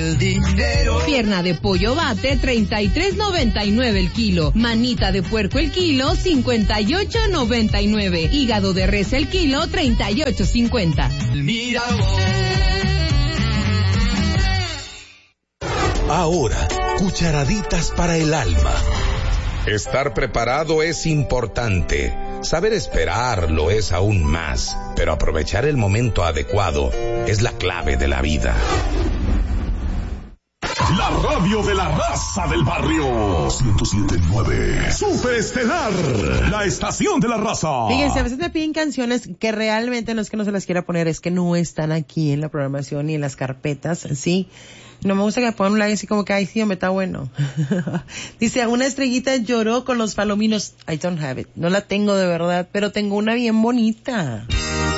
el dinero. Pierna de pollo bate, 33.99 el kilo. Manita de puerco el kilo, 58.99. Hígado de res el kilo, 38.50. Mira. Ahora, cucharaditas para el alma. Estar preparado es importante. Saber esperar lo es aún más. Pero aprovechar el momento adecuado es la clave de la vida. La radio de la raza del barrio. 107.9. Superestelar. La estación de la raza. Fíjense, a veces me piden canciones que realmente no es que no se las quiera poner, es que no están aquí en la programación ni en las carpetas, ¿sí? No me gusta que pongan un like así como que, ay, sí, me está bueno. Dice, una estrellita lloró con los palominos. I don't have it. No la tengo de verdad, pero tengo una bien bonita.